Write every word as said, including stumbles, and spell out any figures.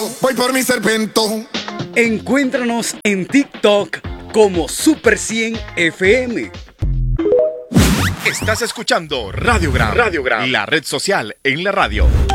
Voy por mi serpento. Encuéntranos en TikTok como Super cien F M. Estás escuchando Radiogram, Radiogram, la red social en la radio.